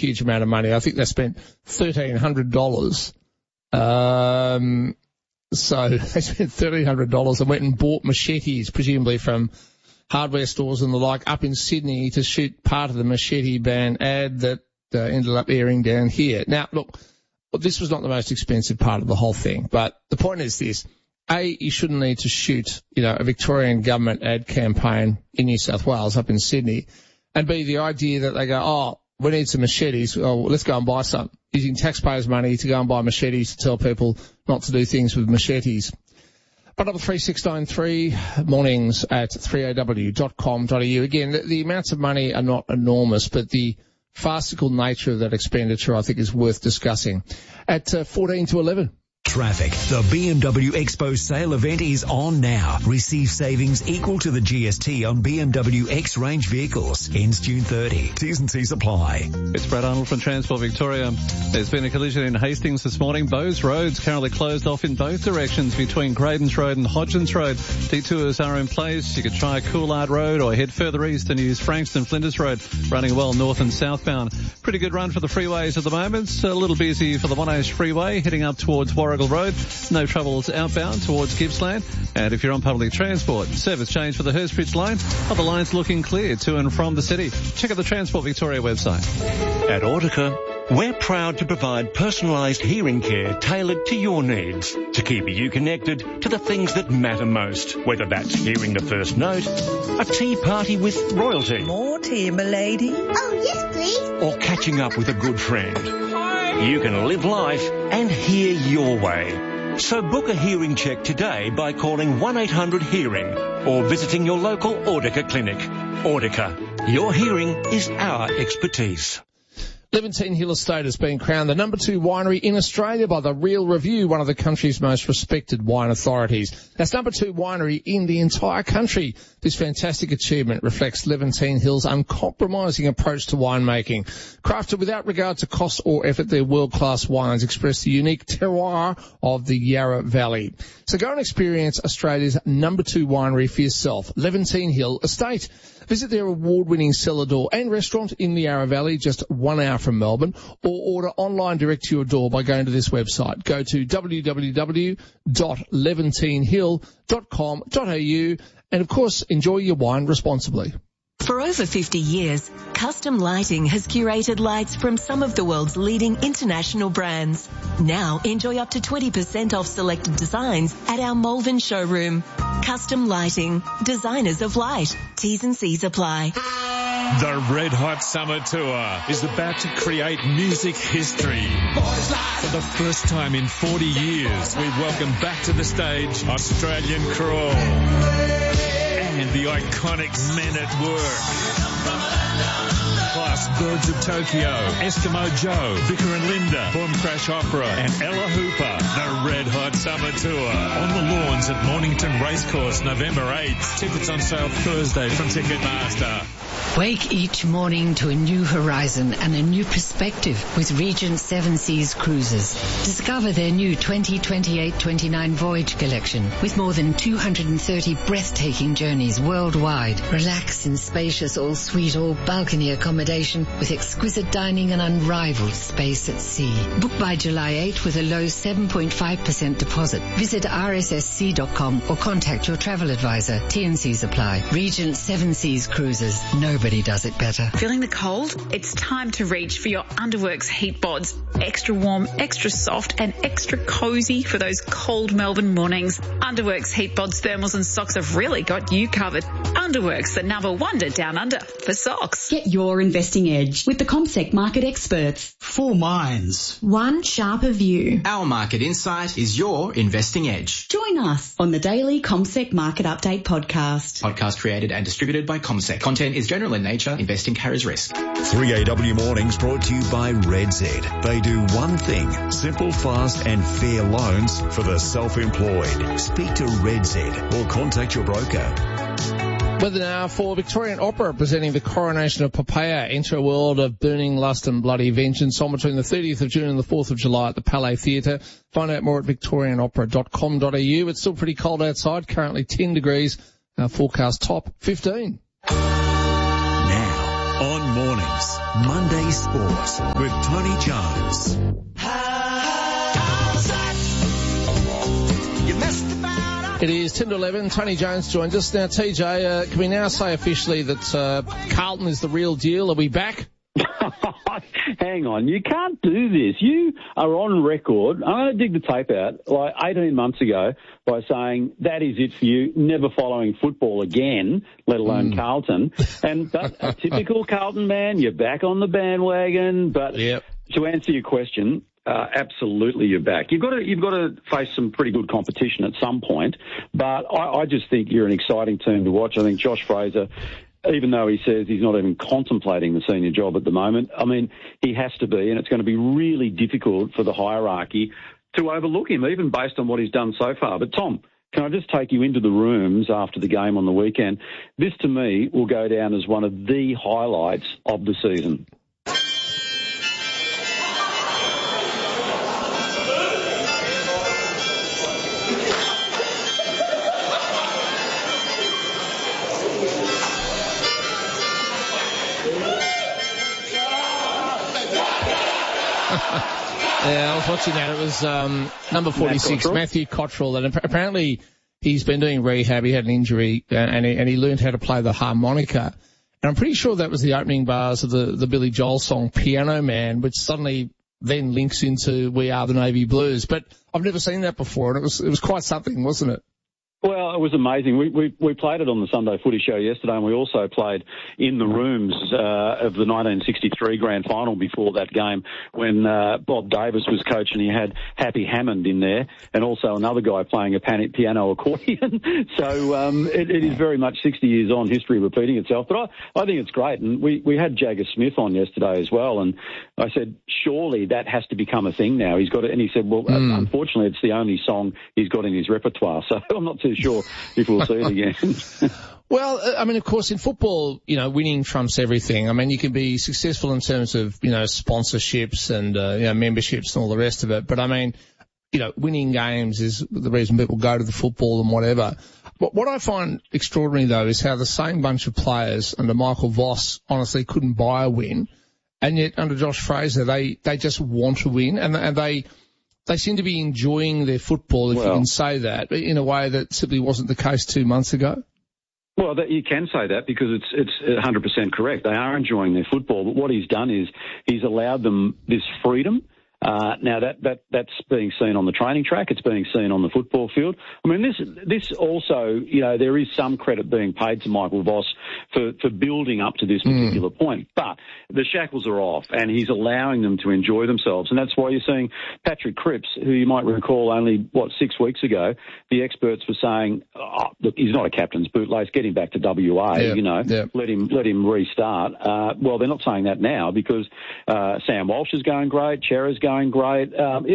huge amount of money. I think they spent $1,300. So they spent $1,300 and went and bought machetes, presumably from hardware stores and the like, up in Sydney to shoot part of the Machete Band ad that ended up airing down here. Now, look, this was not the most expensive part of the whole thing, but the point is this. A, you shouldn't need to shoot, a Victorian government ad campaign in New South Wales up in Sydney. And B, the idea that they go, we need some machetes. Oh, let's go and buy some. Using taxpayers' money to go and buy machetes to tell people not to do things with machetes. 3693 mornings at 3aw.com.au. Again, the amounts of money are not enormous, but the farcical nature of that expenditure, I think, is worth discussing. At 14 to 11. Traffic. The BMW Expo sale event is on now. Receive savings equal to the GST on BMW X range vehicles. Ends June 30. T's and C's apply. It's Brad Arnold from Transport Victoria. There's been a collision in Hastings this morning. Both roads currently closed off in both directions between Graydons Road and Hodgins Road. Detours are in place. You could try Coolard Road or head further east and use Frankston Flinders Road, running well north and southbound. Pretty good run for the freeways at the moment. A little busy for the Monash Freeway heading up towards Warrigal Road. No troubles outbound towards Gippsland. And if you're on public transport, service change for the Hurstbridge line. Other lines looking clear to and from the city. Check out the Transport Victoria website. At Audica, we're proud to provide personalised hearing care tailored to your needs to keep you connected to the things that matter most, whether that's hearing the first note, a tea party with royalty. More tea, milady. Oh, yes, please. Or catching up with a good friend. You can live life and hear your way. So book a hearing check today by calling 1-800-HEARING or visiting your local Audica clinic. Audica, your hearing is our expertise. Levantine Hill Estate has been crowned the #2 winery in Australia by the Real Review, one of the country's most respected wine authorities. That's #2 winery in the entire country. This fantastic achievement reflects Levantine Hill's uncompromising approach to winemaking. Crafted without regard to cost or effort, their world-class wines express the unique terroir of the Yarra Valley. So go and experience Australia's #2 winery for yourself, Levantine Hill Estate. Visit their award-winning cellar door and restaurant in the Yarra Valley, just 1 hour from Melbourne, or order online direct to your door by going to this website. Go to www.levantinehill.com.au and, of course, enjoy your wine responsibly. For over 50 years, Custom Lighting has curated lights from some of the world's leading international brands. Now enjoy up to 20% off selected designs at our Malvern showroom. Custom Lighting, designers of light. T's and C's apply. The Red Hot Summer Tour is about to create music history. For the first time in 40 years, we welcome back to the stage Australian Crawl and the iconic Men at Work. Plus Birds of Tokyo, Eskimo Joe, Vicar and Linda, Boom Crash Opera and Ella Hooper. The Red Hot Summer Tour on the lawns at Mornington Racecourse November 8th. Tickets on sale Thursday from Ticketmaster. Wake each morning to a new horizon and a new perspective with Regent Seven Seas Cruises. Discover their new 2028-29 voyage collection with more than 230 breathtaking journeys worldwide. Relax in spacious all-suite, all-balcony accommodation with exquisite dining and unrivaled space at sea. Book by July 8 with a low 7.5% deposit. Visit rssc.com or contact your travel advisor. T&Cs apply. Regent Seven Seas Cruises. Nobody does it better. Feeling the cold? It's time to reach for your Underworks heat bods. Extra warm, extra soft and extra cozy for those cold Melbourne mornings. Underworks heat bods, thermals and socks have really got you covered. Underworks, the number wonder down under for socks. Get your investing edge with the CommSec market experts. 4 minds. One sharper view. Our market insight is your investing edge. Join us on the daily CommSec Market Update podcast. Podcast created and distributed by CommSec. Content is general in nature. Investing carries risk. 3AW Mornings brought to you by RedZ. They do one thing: simple, fast and fair loans for the self-employed. Speak to RedZ or contact your broker. Weather now for Victorian Opera presenting the Coronation of Popea. Enter a world of burning lust and bloody vengeance on between the 30th of June and the 4th of July at the Palais Theatre. Find out more at victorianopera.com.au. It's still pretty cold outside, currently 10 degrees. Forecast top 15. Now, On Mornings, Monday Sport with Tony Jones. It is 10 to 11. Tony Jones joins us. Now, TJ, can we now say officially that Carlton is the real deal? Are we back? Hang on, you can't do this. You are on record. I'm going to dig the tape out like 18 months ago by saying that is it for you, never following football again, let alone Carlton. But a typical Carlton man, you're back on the bandwagon. But to answer your question, absolutely you're back. You've got to face some pretty good competition at some point. But I just think you're an exciting team to watch. I think Josh Fraser, even though he says he's not even contemplating the senior job at the moment, I mean, he has to be, and it's going to be really difficult for the hierarchy to overlook him, even based on what he's done so far. But, Tom, can I just take you into the rooms after the game on the weekend? This, to me, will go down as one of the highlights of the season. Yeah, I was watching that. It was number 46, Matthew Cottrell, and apparently he's been doing rehab. He had an injury, and he learned how to play the harmonica. And I'm pretty sure that was the opening bars of the Billy Joel song Piano Man, which suddenly then links into We Are the Navy Blues. But I've never seen that before, and it was quite something, wasn't it? Well, it was amazing. We played it on the Sunday Footy Show yesterday, and we also played in the rooms of the 1963 Grand Final before that game when Bob Davis was coach, and he had Happy Hammond in there, and also another guy playing a piano accordion. So it is very much 60 years on, history repeating itself. But I think it's great, and we had Jagger Smith on yesterday as well, and I said, surely that has to become a thing now. He's got it, and he said, well, unfortunately, it's the only song he's got in his repertoire, so I'm not too sure if we'll see it again. Well, I mean, of course, in football, winning trumps everything. I mean, you can be successful in terms of, sponsorships and, memberships and all the rest of it. But I mean, winning games is the reason people go to the football and whatever. But what I find extraordinary, though, is how the same bunch of players under Michael Voss honestly couldn't buy a win. And yet under Josh Fraser, they just want to win, and they seem to be enjoying their football, if you can say that, in a way that simply wasn't the case 2 months ago. Well, you can say that because it's 100% correct. They are enjoying their football, but what he's done is he's allowed them this freedom. Now that's being seen on the training track. It's being seen on the football field. I mean, this also, there is some credit being paid to Michael Voss for building up to this particular point. But the shackles are off, and he's allowing them to enjoy themselves. And that's why you're seeing Patrick Cripps, who you might recall only, 6 weeks ago, the experts were saying, look, he's not a captain's bootlace, get him back to WA, let him restart. Well, they're not saying that now because Sam Walsh is going great, Chera's going great.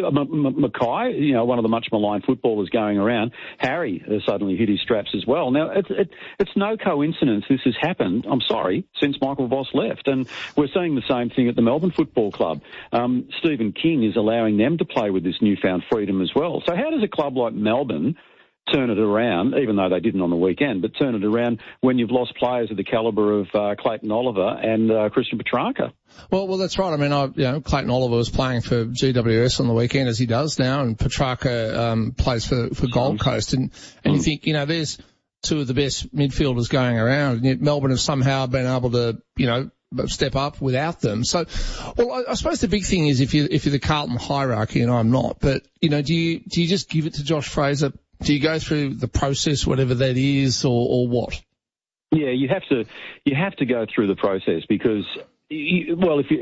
Mackay, one of the much maligned footballers going around. Harry has suddenly hit his straps as well. Now, it's no coincidence this has happened, I'm sorry, since Michael Voss left. And we're seeing the same thing at the Melbourne Football Club. Stephen King is allowing them to play with this newfound freedom as well. So how does a club like Melbourne turn it around, even though they didn't on the weekend, but turn it around when you've lost players of the calibre of Clayton Oliver and Christian Petrarca? Well, that's right. I mean, Clayton Oliver was playing for GWS on the weekend, as he does now, and Petrarca plays for Gold Coast. And you think, there's two of the best midfielders going around, and yet Melbourne have somehow been able to, step up without them. So, well, I suppose the big thing is if you're the Carlton hierarchy, and I'm not, but, do you just give it to Josh Fraser? Do you go through the process, whatever that is, or what? Yeah, you have to go through the process because you're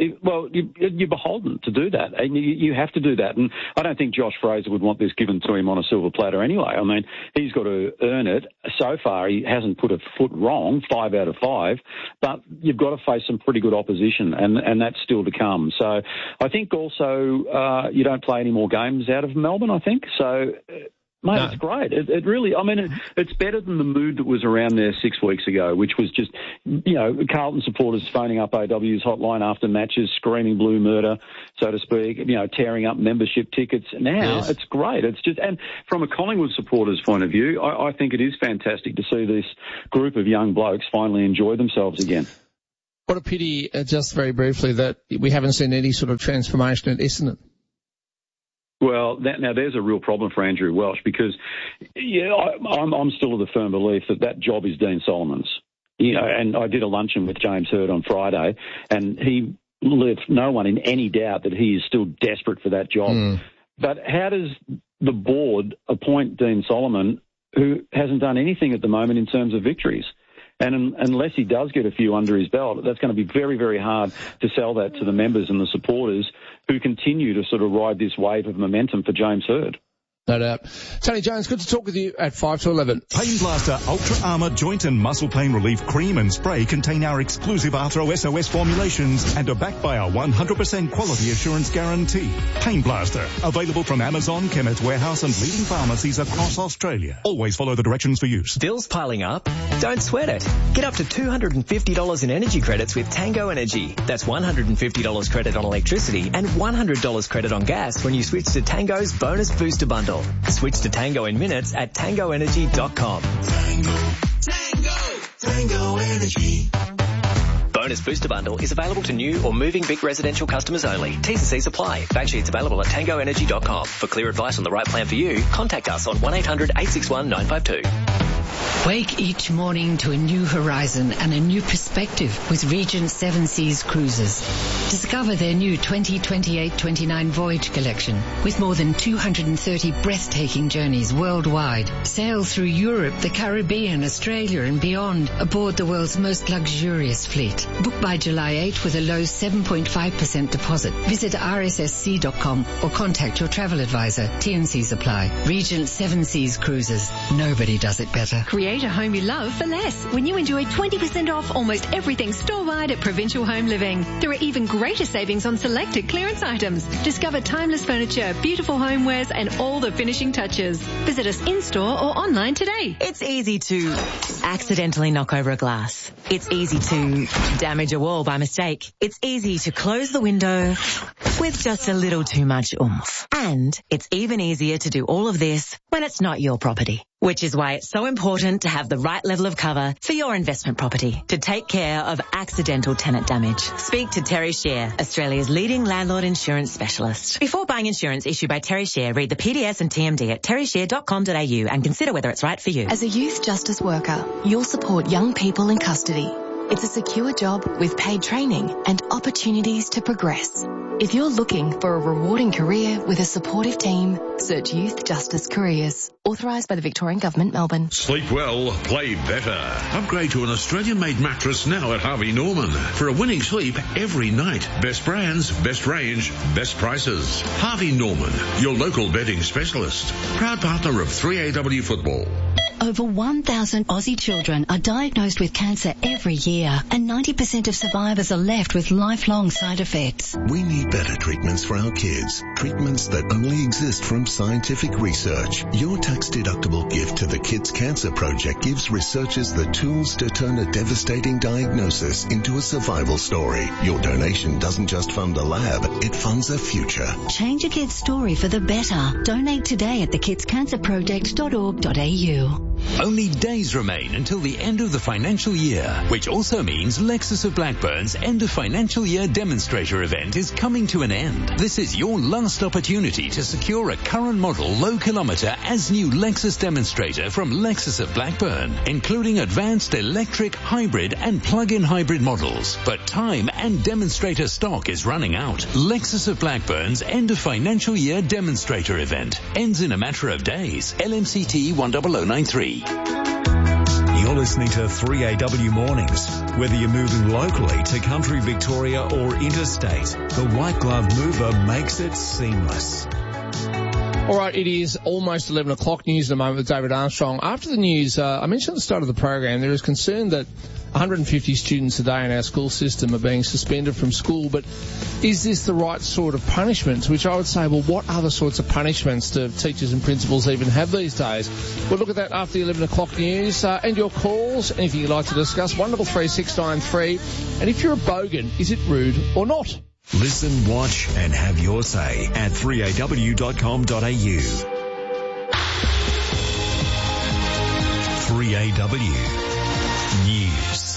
beholden to do that, and you have to do that. And I don't think Josh Fraser would want this given to him on a silver platter anyway. I mean, he's got to earn it. So far, he hasn't put a foot wrong, 5 out of 5. But you've got to face some pretty good opposition, and that's still to come. So I think also you don't play any more games out of Melbourne. I think so. Mate, no. It's great. It really, it's better than the mood that was around there 6 weeks ago, which was just, Carlton supporters phoning up AW's hotline after matches, screaming blue murder, so to speak, tearing up membership tickets. Now It's great. It's just, and from a Collingwood supporter's point of view, I think it is fantastic to see this group of young blokes finally enjoy themselves again. What a pity, just very briefly, that we haven't seen any sort of transformation at Essendon. Well, now there's a real problem for Andrew Welsh because, I'm still of the firm belief that job is Dean Solomon's. And I did a luncheon with James Hird on Friday, and he left no one in any doubt that he is still desperate for that job. But how does the board appoint Dean Solomon, who hasn't done anything at the moment in terms of victories? And unless he does get a few under his belt, that's going to be very, very hard to sell that to the members and the supporters who continue to sort of ride this wave of momentum for James Hird. No doubt. Tony Jones, good to talk with you at 5 to 11. Pain Blaster Ultra Armour Joint and Muscle Pain Relief Cream and Spray contain our exclusive Arthro SOS formulations and are backed by our 100% quality assurance guarantee. Pain Blaster, available from Amazon, Chemist Warehouse and leading pharmacies across Australia. Always follow the directions for use. Bills piling up? Don't sweat it. Get up to $250 in energy credits with Tango Energy. That's $150 credit on electricity and $100 credit on gas when you switch to Tango's Bonus Booster Bundle. Switch to Tango in minutes at tangoenergy.com. Tango Energy. Bonus Booster Bundle is available to new or moving Vic residential customers only. T's and C's apply. Fact sheets available at tangoenergy.com. For clear advice on the right plan for you, contact us on 1-800-861-952. Wake each morning to a new horizon and a new perspective with Regent Seven Seas Cruises. Discover their new 2028-29 voyage collection with more than 230 breathtaking journeys worldwide. Sail through Europe, the Caribbean, Australia and beyond aboard the world's most luxurious fleet. Book by July 8 with a low 7.5% deposit. Visit rssc.com or contact your travel advisor. T&Cs apply. Regent Seven Seas Cruises. Nobody does it better. Create a home you love for less when you enjoy 20% off almost everything store-wide at Provincial Home Living. There are even greater savings on selected clearance items. Discover timeless furniture, beautiful homewares and all the finishing touches. Visit us in-store or online today. It's easy to accidentally knock over a glass. It's easy to damage a wall by mistake. It's easy to close the window with just a little too much oomph. And it's even easier to do all of this when it's not your property. Which is why it's so important to have the right level of cover for your investment property to take care of accidental tenant damage. Speak to Terry Share, Australia's leading landlord insurance specialist. Before buying insurance issued by Terry Share, read the PDS and TMD at terryshare.com.au and consider whether it's right for you. As a youth justice worker, you'll support young people in custody. It's a secure job with paid training and opportunities to progress. If you're looking for a rewarding career with a supportive team, search Youth Justice Careers. Authorised by the Victorian Government, Melbourne. Sleep well, play better. Upgrade to an Australian-made mattress now at Harvey Norman. For a winning sleep every night. Best brands, best range, best prices. Harvey Norman, your local bedding specialist. Proud partner of 3AW Football. Over 1,000 Aussie children are diagnosed with cancer every year, and 90% of survivors are left with lifelong side effects. We need better treatments for our kids. Treatments that only exist from scientific research. Your tax-deductible gift to the Kids Cancer Project gives researchers the tools to turn a devastating diagnosis into a survival story. Your donation doesn't just fund a lab, it funds a future. Change a kid's story for the better. Donate today at thekidscancerproject.org.au. Only days remain until the end of the financial year, which also means Lexus of Blackburn's end of financial year demonstrator event is coming to an end. This is your last opportunity to secure a current model low kilometre as new Lexus demonstrator from Lexus of Blackburn, including advanced electric, hybrid and plug-in hybrid models. But time and demonstrator stock is running out. Lexus of Blackburn's end of financial year demonstrator event ends in a matter of days. LMCT 10093. You're listening to 3AW Mornings. Whether you're moving locally to country Victoria or interstate, the White Glove Mover makes it seamless. All right, it is almost 11 o'clock. News in a moment with David Armstrong. After the news, I mentioned at the start of the program, there is concern that 150 students a day in our school system are being suspended from school, but is this the right sort of punishment? Which I would say, well, what other sorts of punishments do teachers and principals even have these days? We'll look at that after the 11 o'clock news, and your calls, anything you'd like to discuss, 133 693. And if you're a bogan, is it rude or not? Listen, watch and have your say at 3aw.com.au. 3AW News.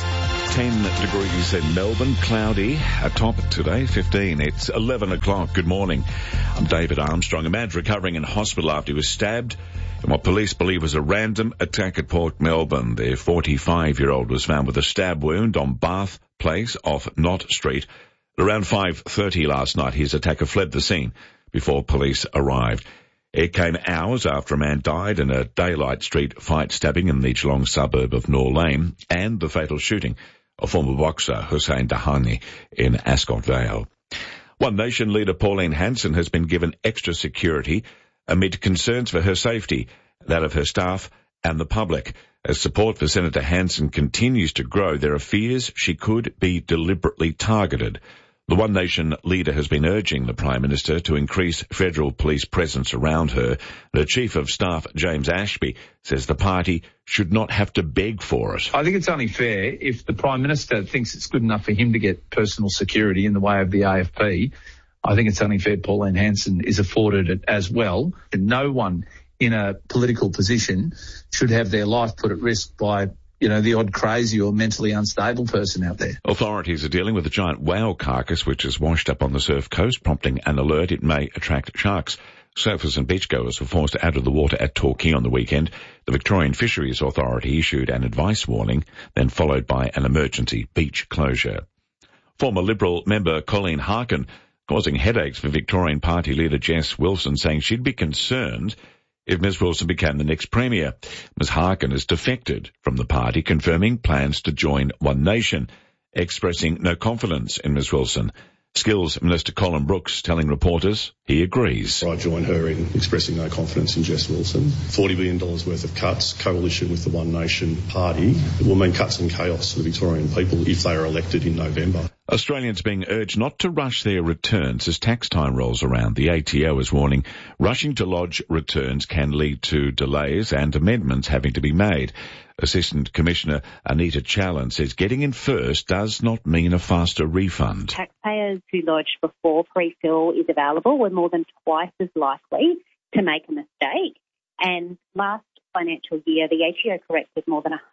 10 degrees in Melbourne, cloudy, a top today, 15. It's 11 o'clock. Good morning. I'm David Armstrong. A man's recovering in hospital after he was stabbed in what police believe was a random attack at Port Melbourne. The 45-year-old was found with a stab wound on Bath Place off Knott Street. Around 5:30 last night, his attacker fled the scene before police arrived. It came hours after a man died in a daylight street fight stabbing in the Geelong suburb of Nor Lane and the fatal shooting of former boxer Hussein Dahani in Ascot Vale. One Nation leader Pauline Hanson has been given extra security amid concerns for her safety, that of her staff and the public. As support for Senator Hanson continues to grow, there are fears she could be deliberately targeted. The One Nation leader has been urging the Prime Minister to increase federal police presence around her. The Chief of Staff, James Ashby, says the party should not have to beg for it. I think it's only fair if the Prime Minister thinks it's good enough for him to get personal security in the way of the AFP. I think it's only fair Pauline Hanson is afforded it as well. And no one in a political position should have their life put at risk by the odd crazy or mentally unstable person out there. Authorities are dealing with a giant whale carcass which has washed up on the surf coast, prompting an alert it may attract sharks. Surfers and beachgoers were forced out of the water at Torquay on the weekend. The Victorian Fisheries Authority issued an advice warning, then followed by an emergency beach closure. Former Liberal member Colleen Harkin causing headaches for Victorian Party leader Jess Wilson, saying she'd be concerned if Ms Wilson became the next Premier. Ms Harkin has defected from the party, confirming plans to join One Nation, expressing no confidence in Ms Wilson. Skills Minister Colin Brooks telling reporters he agrees. I join her in expressing no confidence in Jess Wilson. $40 billion worth of cuts, coalition with the One Nation party. It will mean cuts and chaos for the Victorian people if they are elected in November. Australians being urged not to rush their returns as tax time rolls around. The ATO is warning rushing to lodge returns can lead to delays and amendments having to be made. Assistant Commissioner Anita Challen says getting in first does not mean a faster refund. Taxpayers who lodge before pre-fill is available were more than twice as likely to make a mistake. And last financial year, the ATO corrected more than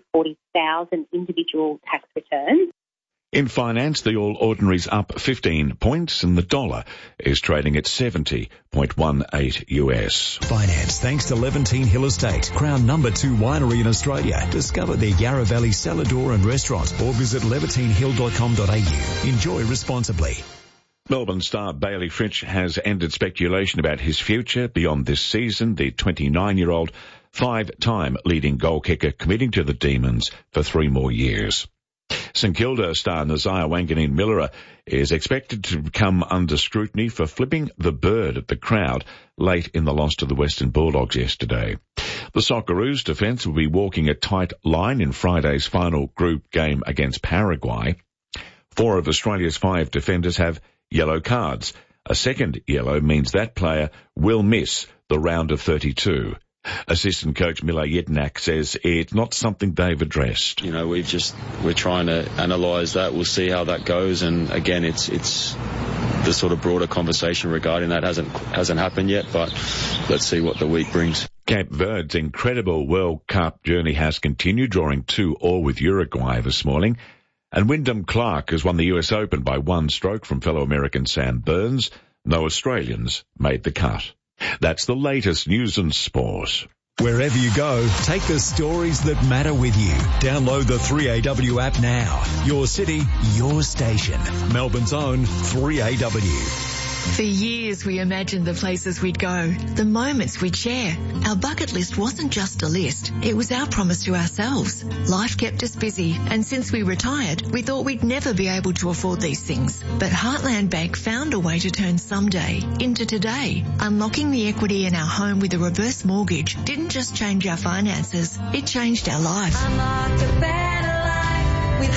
140,000 individual tax returns. In finance, the All Ordinary's up 15 points and the dollar is trading at 70.18 US. Finance thanks to Levantine Hill Estate, Crown #2 winery in Australia. Discover their Yarra Valley cellar door and restaurant or visit levantinehill.com.au. Enjoy responsibly. Melbourne star Bailey Fritsch has ended speculation about his future beyond this season. The 29-year-old, 5-time leading goal kicker committing to the Demons for 3 more years. St Kilda star Nasiah Wanganeen-Millera is expected to come under scrutiny for flipping the bird at the crowd late in the loss to the Western Bulldogs yesterday. The Socceroos defence will be walking a tight line in Friday's final group game against Paraguay. 4 of Australia's 5 defenders have yellow cards. A second yellow means that player will miss the round of 32. Assistant coach Mila Yetnak says it's not something they've addressed. We're trying to analyse that. We'll see how that goes. And again, it's the sort of broader conversation regarding that hasn't happened yet, but let's see what the week brings. Cape Verde's incredible World Cup journey has continued, drawing 2-2 with Uruguay this morning. And Wyndham Clark has won the US Open by 1 stroke from fellow American Sam Burns. No Australians made the cut. That's the latest news and sport. Wherever you go, take the stories that matter with you. Download the 3AW app now. Your city, your station. Melbourne's own 3AW. For years, we imagined the places we'd go, the moments we'd share. Our bucket list wasn't just a list. It was our promise to ourselves. Life kept us busy, and since we retired, we thought we'd never be able to afford these things. But Heartland Bank found a way to turn someday into today. Unlocking the equity in our home with a reverse mortgage didn't just change our finances, it changed our life. Unlock a better life with Heartland.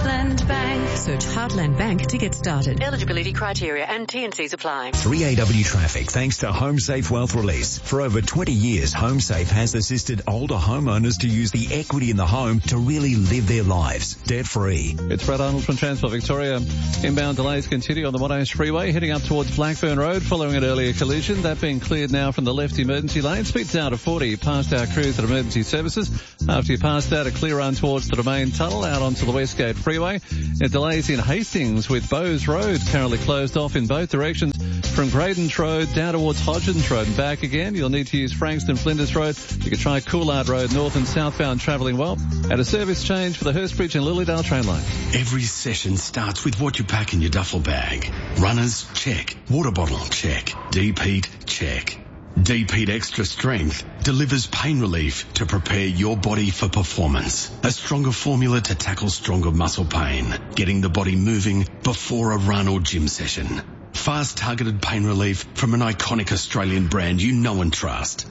Heartland Bank. Search Heartland Bank to get started. Eligibility criteria and T&Cs apply. 3AW Traffic, thanks to HomeSafe Wealth Release. For over 20 years, HomeSafe has assisted older homeowners to use the equity in the home to really live their lives debt-free. It's Brad Arnold from Transport Victoria. Inbound delays continue on the Monash Freeway, heading up towards Blackburn Road following an earlier collision. That being cleared now from the left emergency lane. Speed's down to 40 past our crews at emergency services. After you pass that, a clear run towards the Domain Tunnel out onto the Westgate Freeway. Delays in Hastings with Bowes Road currently closed off in both directions from Graydon's Road down towards Hodgins Road and back again. You'll need to use Frankston Flinders Road. You can try Coolard Road north and southbound travelling well. And a service change for the Hurstbridge and Lilydale train line. Every session starts with what you pack in your duffel bag. Runners, check. Water bottle, check. Deep-heat, check. Deep-heat Extra Strength delivers pain relief to prepare your body for performance. A stronger formula to tackle stronger muscle pain, getting the body moving before a run or gym session. Fast targeted pain relief from an iconic Australian brand you know and trust.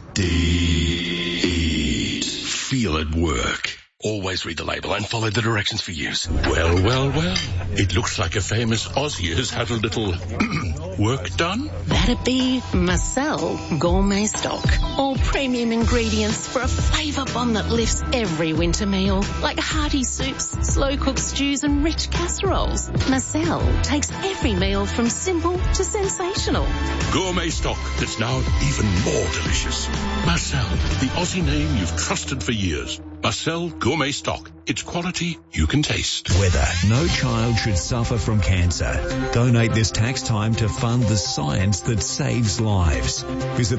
Deep. Feel it work. Always read the label and follow the directions for use. Well. It looks like a famous Aussie has had a little work done. That'd be Marcel Gourmet Stock. All premium ingredients for a flavour bomb that lifts every winter meal. Like hearty soups, slow-cooked stews and rich casseroles. Marcel takes every meal from simple to sensational. Gourmet stock that's now even more delicious. Marcel, the Aussie name you've trusted for years. Marcel Gourmet Stock. It's quality you can taste. Weather. No child should suffer from cancer. Donate this tax time to fund the science that saves lives. Visit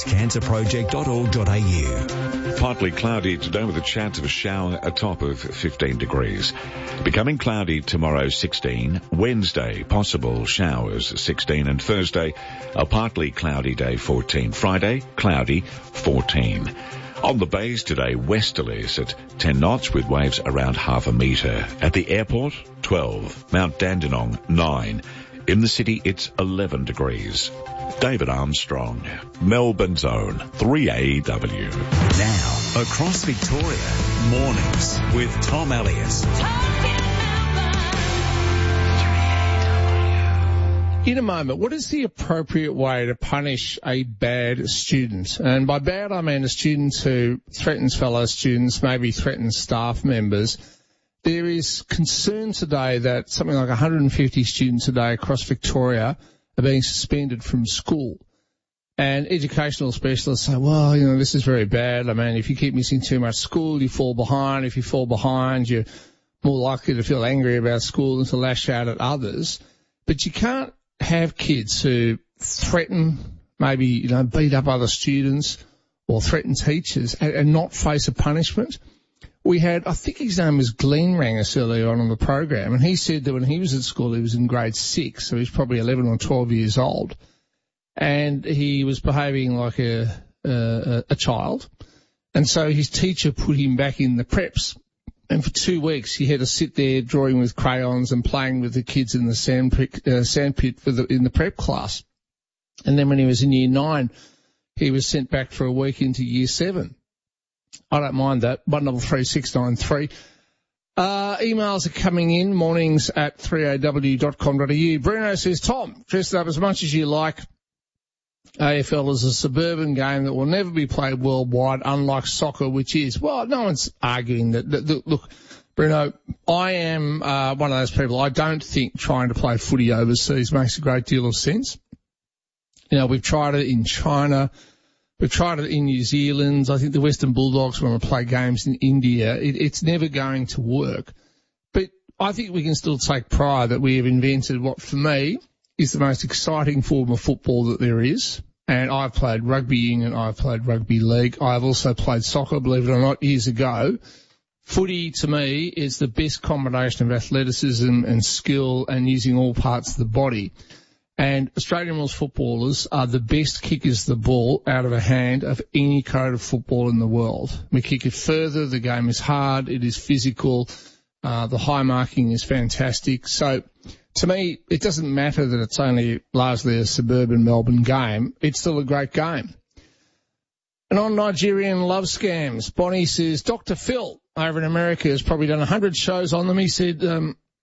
thekidscancerproject.org.au. Partly cloudy today with a chance of a shower, a top of 15 degrees. Becoming cloudy tomorrow, 16. Wednesday, possible showers, 16. And Thursday, a partly cloudy day, 14. Friday, cloudy, 14. On the bays today, westerlies at 10 knots with waves around half a metre. At the airport, 12. Mount Dandenong, 9. In the city, it's 11 degrees. David Armstrong, Melbourne's own 3AW. Now, across Victoria, mornings with Tom Elliott. In a moment, what is the appropriate way to punish a bad student? And by bad, I mean a student who threatens fellow students, maybe threatens staff members. There is concern today that something like 150 students a day across Victoria are being suspended from school. And educational specialists say, well, this is very bad. I mean, if you keep missing too much school, you fall behind. If you fall behind, you're more likely to feel angry about school and to lash out at others. But you can't have kids who threaten, maybe, beat up other students or threaten teachers and not face a punishment. We had, I think his name was Glenn, rang us earlier on the program, and he said that when he was at school, he was in grade 6, so he's probably 11 or 12 years old, and he was behaving like a child, and so his teacher put him back in the preps. And for 2 weeks, he had to sit there drawing with crayons and playing with the kids in the sandpit in the prep class. And then when he was in year 9, he was sent back for a week into year 7. I don't mind that. 133 693. Emails are coming in, mornings at 3aw.com.au. Bruno says, Tom, dress it up as much as you like. AFL is a suburban game that will never be played worldwide, unlike soccer, which is, well, no one's arguing that. Look, Bruno, I am one of those people. I don't think trying to play footy overseas makes a great deal of sense. We've tried it in China. We've tried it in New Zealand. I think the Western Bulldogs want to play games in India. It's never going to work. But I think we can still take pride that we have invented what, for me, is the most exciting form of football that there is. And I've played rugby union, I've played rugby league, I've also played soccer, believe it or not, years ago. Footy, to me, is the best combination of athleticism and skill and using all parts of the body. And Australian rules footballers are the best kickers of the ball out of a hand of any code of football in the world. We kick it further, the game is hard, it is physical, the high marking is fantastic. So, to me, it doesn't matter that it's only largely a suburban Melbourne game. It's still a great game. And on Nigerian love scams, Bonnie says, Dr. Phil over in America has probably done 100 shows on them. He said,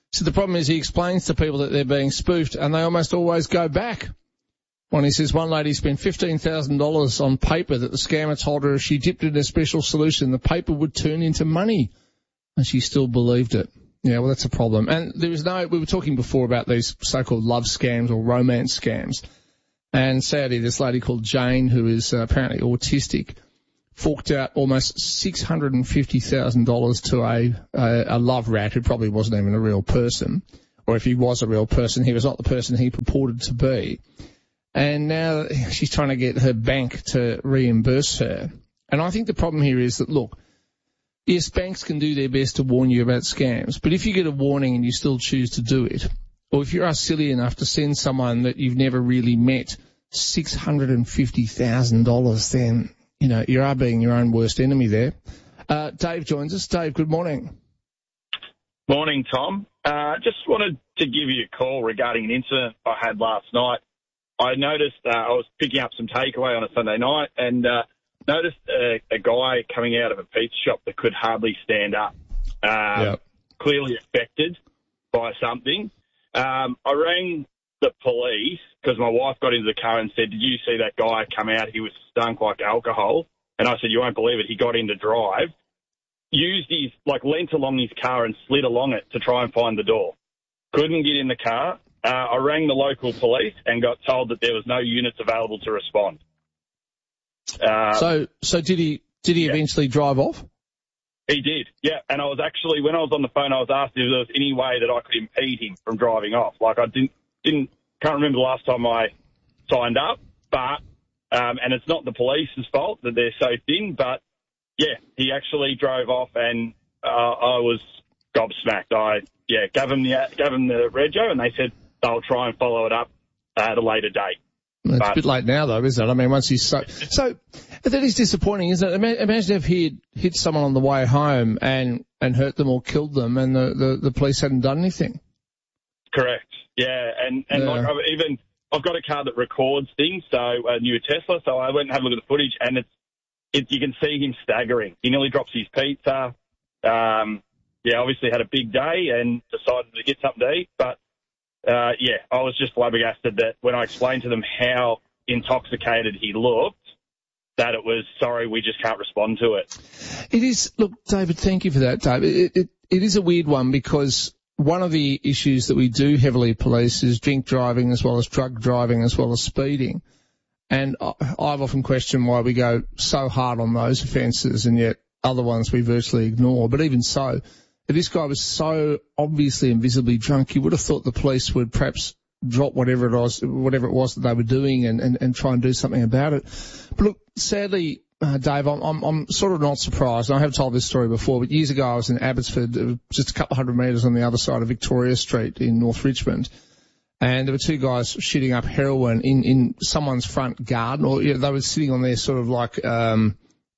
So the problem is he explains to people that they're being spoofed, and they almost always go back. When he says one lady spent $15,000 on paper that the scammer told her if she dipped it in a special solution, the paper would turn into money. And she still believed it. Yeah, well, that's a problem. And we were talking before about these so-called love scams or romance scams. And sadly, this lady called Jane, who is apparently autistic, forked out almost $650,000 to a love rat who probably wasn't even a real person. Or if he was a real person, he was not the person he purported to be. And now she's trying to get her bank to reimburse her. And I think the problem here is that, look, yes, banks can do their best to warn you about scams, but if you get a warning and you still choose to do it, or if you are silly enough to send someone that you've never really met $650,000, then, you know, you are being your own worst enemy there. Dave joins us. Dave, good morning. Morning, Tom. Just wanted to give you a call regarding an incident I had last night. I noticed I was picking up some takeaway on a Sunday night and noticed a guy coming out of a pizza shop that could hardly stand up, clearly affected by something. I rang the police because my wife got into the car and said, "Did you see that guy come out? He was stunk like alcohol." And I said, "You won't believe it. He got in to drive, leant along his car and slid along it to try and find the door. Couldn't get in the car. I rang the local police and got told that there was no units available to respond." So did he eventually drive off? He did, yeah. And I was actually, when I was on the phone, I was asked if there was any way that I could impede him from driving off. Like, I can't remember the last time I signed up, but, and it's not the police's fault that they're so thin, but yeah, he actually drove off and, I was gobsmacked. Gave them the rego and they said they'll try and follow it up at a later date. It's a bit late now, though, isn't it? I mean, once he's so that is disappointing, isn't it? Imagine if he had hit someone on the way home and hurt them or killed them, and the police hadn't done anything. Correct. Yeah, and like I've got a car that records things, so a new Tesla. So I went and had a look at the footage, and you can see him staggering. He nearly drops his pizza. Obviously had a big day and decided to get something to eat, but. I was just flabbergasted that when I explained to them how intoxicated he looked, that it was, sorry, we just can't respond to it. It is, look, David, thank you for that, Dave. It is a weird one because one of the issues that we do heavily police is drink driving as well as drug driving as well as speeding. And I've often questioned why we go so hard on those offences and yet other ones we virtually ignore. But even so, if this guy was so obviously and visibly drunk, you would have thought the police would perhaps drop whatever it was that they were doing and try and do something about it. But look, sadly, Dave, I'm sort of not surprised. And I have told this story before, but years ago I was in Abbotsford, just a couple of hundred metres on the other side of Victoria Street in North Richmond. And there were two guys shooting up heroin in someone's front garden, or they were sitting on their sort of like, where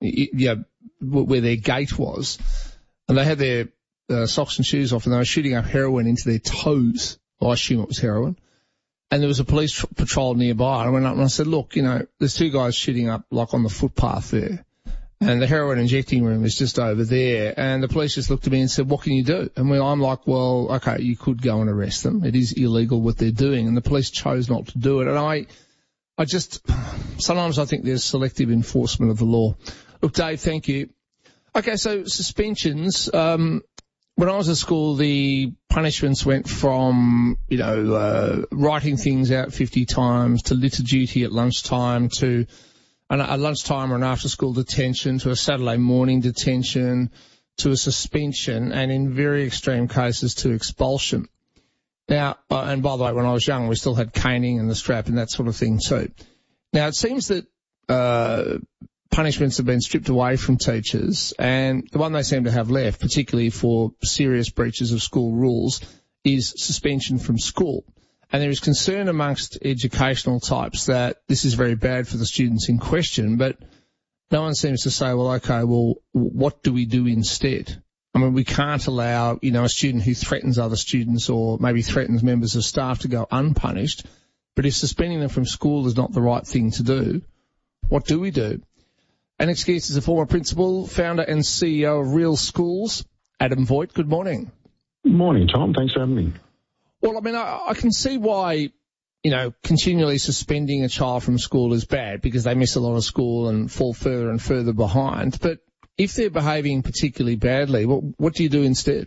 their gate was. And they had their socks and shoes off, and they were shooting up heroin into their toes. Well, I assume it was heroin. And there was a police patrol nearby. I went up and I said, look, there's two guys shooting up like on the footpath there. And the heroin injecting room is just over there. And the police just looked at me and said, what can you do? And I'm like, well, okay, you could go and arrest them. It is illegal what they're doing. And the police chose not to do it. And I sometimes I think there's selective enforcement of the law. Look, Dave, thank you. Okay, so suspensions. When I was at school, the punishments went from, writing things out 50 times to litter duty at lunchtime to a lunchtime or an after-school detention to a Saturday morning detention to a suspension and in very extreme cases to expulsion. Now, and by the way, when I was young, we still had caning and the strap and that sort of thing too. Now, it seems that punishments have been stripped away from teachers, and the one they seem to have left, particularly for serious breaches of school rules, is suspension from school. And there is concern amongst educational types that this is very bad for the students in question, but no one seems to say, what do we do instead? I mean, we can't allow, a student who threatens other students or maybe threatens members of staff to go unpunished, but if suspending them from school is not the right thing to do, what do we do? Alex Geese is a former principal, founder and CEO of Real Schools. Adam Voigt, good morning. Morning, Tom. Thanks for having me. Well, I mean, I can see why, continually suspending a child from school is bad because they miss a lot of school and fall further and further behind. But if they're behaving particularly badly, what do you do instead?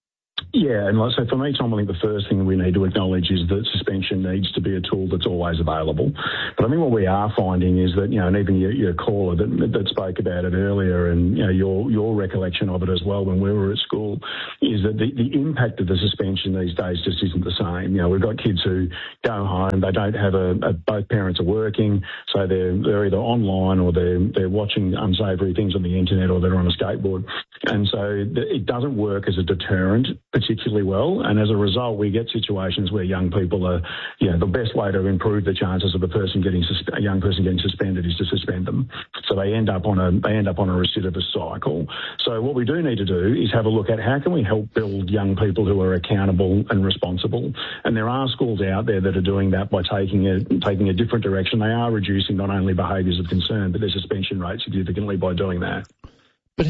Yeah, and so for me, Tom, I think the first thing we need to acknowledge is that suspension needs to be a tool that's always available. But I think what we are finding is that, and even your caller that spoke about it earlier and, your recollection of it as well when we were at school is that the impact of the suspension these days just isn't the same. We've got kids who go home, they don't have both parents are working, so they're either online or they're watching unsavoury things on the internet or they're on a skateboard. And so it doesn't work as a deterrent particularly well, and as a result, we get situations where young people are, the best way to improve the chances of a young person getting suspended is to suspend them. So they end up on a recidivist cycle. So what we do need to do is have a look at how can we help build young people who are accountable and responsible. And there are schools out there that are doing that by taking a different direction. They are reducing not only behaviours of concern, but their suspension rate significantly by doing that. But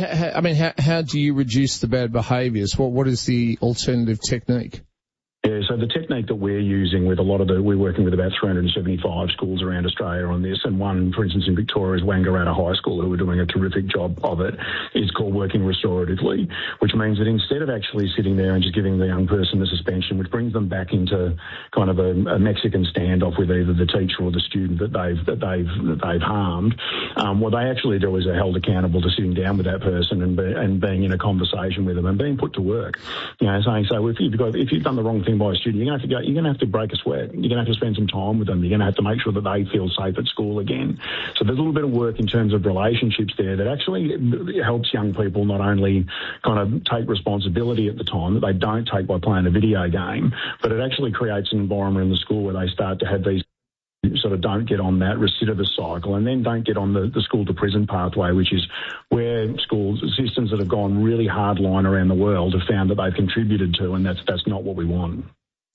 how do you reduce the bad behaviours? What is the alternative technique? Yeah, so the technique that we're using with we're working with about 375 schools around Australia on this, and one, for instance, in Victoria is Wangaratta High School, who are doing a terrific job of it, is called working restoratively, which means that instead of actually sitting there and just giving the young person the suspension, which brings them back into kind of a Mexican standoff with either the teacher or the student that they've harmed, what they actually do is they're held accountable to sitting down with that person and being in a conversation with them and being put to work. Saying, so if you've done the wrong thing by a student, you're going to have to break a sweat. You're going to have to spend some time with them. You're going to have to make sure that they feel safe at school again. So there's a little bit of work in terms of relationships there that actually helps young people not only kind of take responsibility at the time that they don't take by playing a video game, but it actually creates an environment in the school where they start to have these sort of don't get on that recidivist cycle and then don't get on the school to prison pathway, which is where systems that have gone really hardline around the world have found that they've contributed to, and that's not what we want.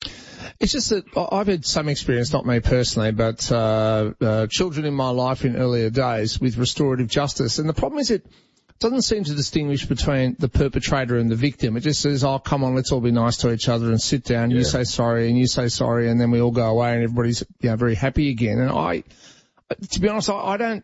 It's just that I've had some experience, not me personally, but children in my life in earlier days with restorative justice. And the problem is it doesn't seem to distinguish between the perpetrator and the victim. It just says, oh, come on, let's all be nice to each other and sit down. Yeah. You say sorry and you say sorry, and then we all go away and everybody's very happy again. And to be honest, I don't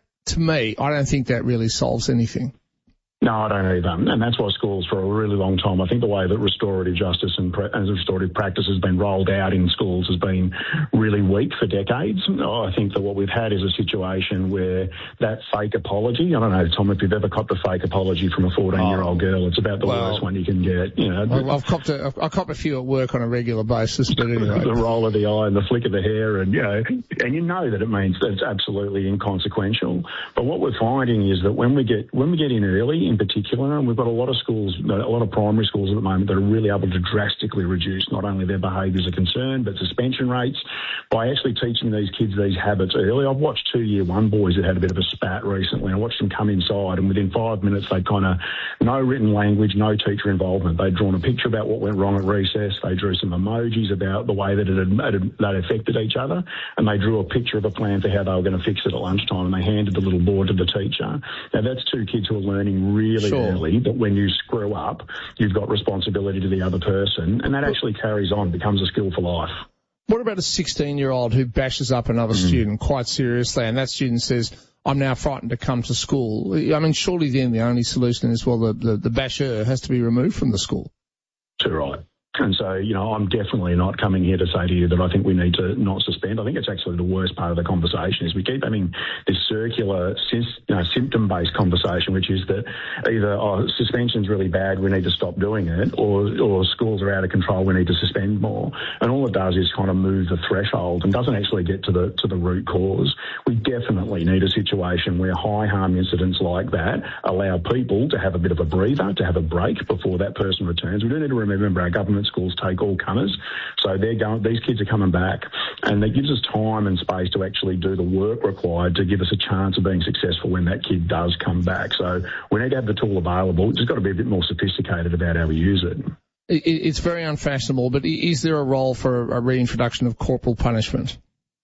think that really solves anything. No, I don't either. And that's why schools for a really long time, I think the way that restorative justice and restorative practice has been rolled out in schools has been really weak for decades. I think that what we've had is a situation where that fake apology, I don't know, Tom, if you've ever copped a fake apology from a 14-year-old girl, it's about the worst one you can get. I've copped a few at work on a regular basis, but anyway. The roll of the eye and the flick of the hair, and you know that it means that it's absolutely inconsequential. But what we're finding is that when we get in early, in particular, and we've got a lot of schools, a lot of primary schools at the moment that are really able to drastically reduce not only their behaviours of concern but suspension rates by actually teaching these kids these habits early. I've watched 2 Year 1 boys that had a bit of a spat recently. I watched them come inside, and within 5 minutes they'd kind of no written language, no teacher involvement. They'd drawn a picture about what went wrong at recess. They drew some emojis about the way that that affected each other, and they drew a picture of a plan for how they were going to fix it at lunchtime, and they handed the little board to the teacher. Now that's two kids who are learning really early that when you screw up, you've got responsibility to the other person, and that actually carries on, becomes a skill for life. What about a 16-year-old who bashes up another student quite seriously, and that student says, I'm now frightened to come to school? I mean, surely then the only solution is, well, the basher has to be removed from the school. Too right. And so, I'm definitely not coming here to say to you that I think we need to not suspend. I think it's actually the worst part of the conversation is we keep having this circular, symptom-based conversation, which is that either suspension's really bad, we need to stop doing it, or schools are out of control, we need to suspend more. And all it does is kind of move the threshold and doesn't actually get to the root cause. We definitely need a situation where high harm incidents like that allow people to have a bit of a breather, to have a break before that person returns. We do need to remember our government schools take all comers, so these kids are coming back, and that gives us time and space to actually do the work required to give us a chance of being successful when that kid does come back. So we need to have the tool available. It's just got to be a bit more sophisticated about how we use it. It's very unfashionable, but is there a role for a reintroduction of corporal punishment?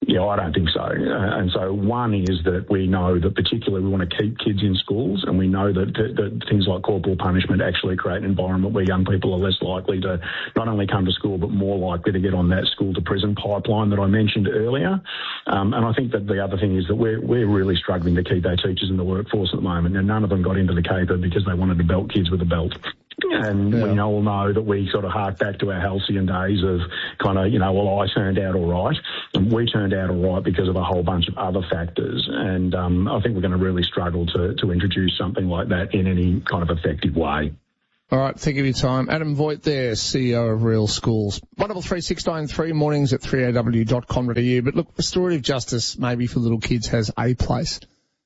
Yeah, I don't think so. And so one is that we know that particularly we want to keep kids in schools, and we know that things like corporal punishment actually create an environment where young people are less likely to not only come to school but more likely to get on that school-to-prison pipeline that I mentioned earlier. And I think that the other thing is that we're really struggling to keep our teachers in the workforce at the moment, and none of them got into the caper because they wanted to belt kids with a belt. And we all know that we sort of hark back to our halcyon days of kind of, well, I turned out all right. And we turned out all right because of a whole bunch of other factors. And I think we're going to really struggle to introduce something like that in any kind of effective way. All right, thank you for your time. Adam Voigt there, CEO of Real Schools. 133 mornings at 3aw.com.au. But look, restorative justice maybe for little kids has a place.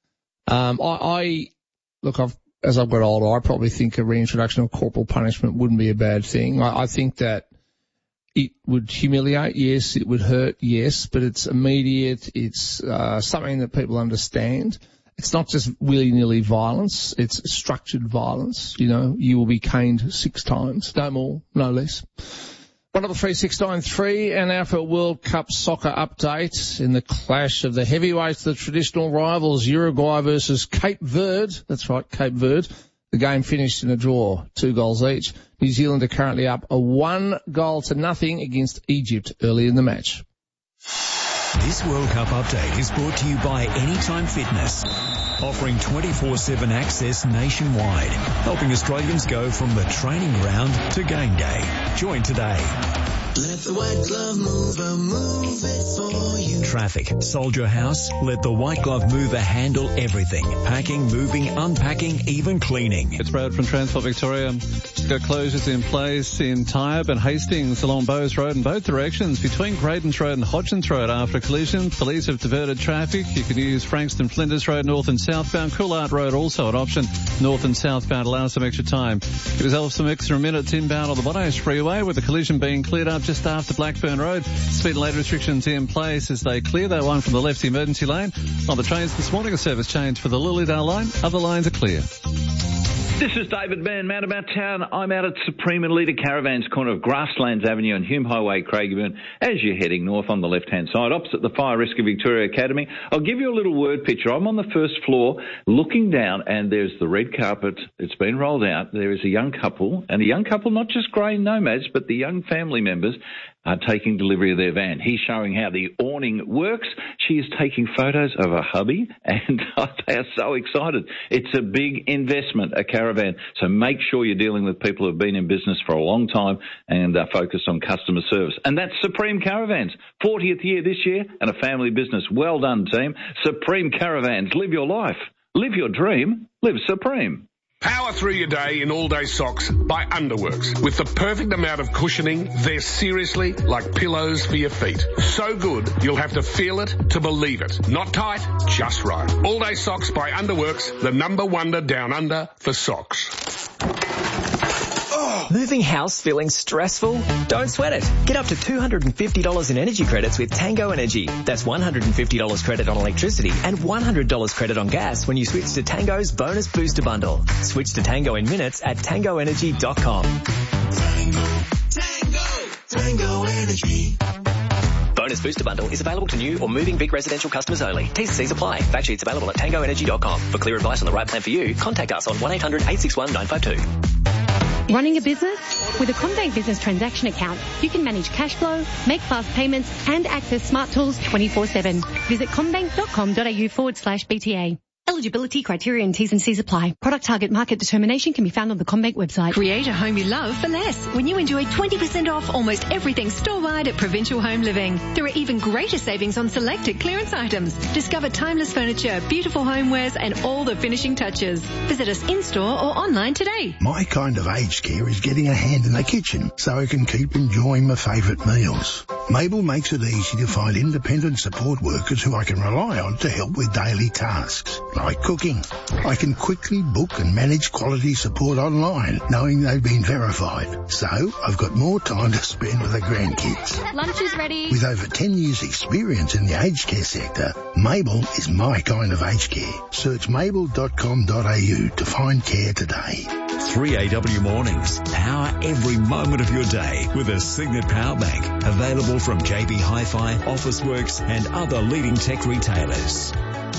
As I've got older, I probably think a reintroduction of corporal punishment wouldn't be a bad thing. I think that it would humiliate, yes. It would hurt, yes. But it's immediate. It's something that people understand. It's not just willy-nilly violence. It's structured violence. You will be caned 6 times. No more, no less. 133 and now for a World Cup soccer update in the clash of the heavyweights, the traditional rivals, Uruguay versus Cape Verde. That's right, Cape Verde. The game finished in a draw, 2 goals each. New Zealand are currently up a 1-0 against Egypt early in the match. This World Cup update is brought to you by Anytime Fitness, offering 24/7 access nationwide, helping Australians go from the training ground to game day. Join today. Let the White Glove Mover move it for you. Traffic. Soldier House. Let the White Glove Mover handle everything. Packing, moving, unpacking, even cleaning. It's Brad from Transport Victoria. Just got closures in place in Tyab and Hastings along Bowes Road in both directions between Graydons Road and Hodgins Road after a collision. Police have diverted traffic. You can use Frankston Flinders Road north and southbound. Coolart Road also an option north and southbound. Allow some extra time. Give yourself some extra minutes inbound on the Monash Freeway with the collision being cleared up just after Blackburn Road. Speed and lane restrictions in place as they clear that one from the left emergency lane. On the trains this morning, a service change for the Lilydale line. Other lines are clear. This is David Mann, Man About Town. I'm out at Supreme and Leader Caravans, corner of Grasslands Avenue and Hume Highway, Craigieburn, as you're heading north on the left-hand side, opposite the Fire Rescue Victoria Academy. I'll give you a little word picture. I'm on the first floor looking down, and there's the red carpet. It's been rolled out. There is a young couple, and a young couple, not just grey nomads, but the young family members are taking delivery of their van. He's showing how the awning works. She is taking photos of her hubby, and they are so excited. It's a big investment, a caravan. So make sure you're dealing with people who have been in business for a long time and are focused on customer service. And that's Supreme Caravans. 40th year this year and a family business. Well done, team. Supreme Caravans. Live your life. Live your dream. Live Supreme. Power through your day in all-day socks by Underworks. With the perfect amount of cushioning, they're seriously like pillows for your feet. So good, you'll have to feel it to believe it. Not tight, just right. All-day socks by Underworks, the number wonder down under for socks. Moving house feeling stressful? Don't sweat it. Get up to $250 in energy credits with Tango Energy. That's $150 credit on electricity and $100 credit on gas when you switch to Tango's Bonus Booster Bundle. Switch to Tango in minutes at tangoenergy.com. Tango Energy. Bonus Booster Bundle is available to new or moving big residential customers only. T's and C's apply. Fact sheets available at tangoenergy.com. For clear advice on the right plan for you, contact us on 1-800-861-952. Running a business? With a CommBank Business Transaction Account, you can manage cash flow, make fast payments, and access smart tools 24/7. Visit commbank.com.au/BTA. Eligibility criteria and T's and C's apply. Product target market determination can be found on the CommBank website. Create a home you love for less when you enjoy 20% off almost everything store-wide at Provincial Home Living. There are even greater savings on selected clearance items. Discover timeless furniture, beautiful homewares, and all the finishing touches. Visit us in-store or online today. My kind of aged care is getting a hand in the kitchen so I can keep enjoying my favourite meals. Mabel makes it easy to find independent support workers who I can rely on to help with daily tasks, like cooking. I can quickly book and manage quality support online, knowing they've been verified. So I've got more time to spend with the grandkids. Lunch is ready. With over 10 years experience in the aged care sector, Mabel is my kind of aged care. Search mabel.com.au to find care today. 3AW Mornings. Power every moment of your day with a Signet Power Bank. Available from JB Hi-Fi, Officeworks and other leading tech retailers.